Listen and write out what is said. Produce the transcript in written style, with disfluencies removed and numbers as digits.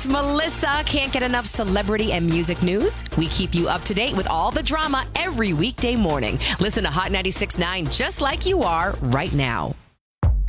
it's Melissa. Can't get enough celebrity and music news? We keep you up to date with all the drama every weekday morning. Listen to Hot 96.9 just like you are right now.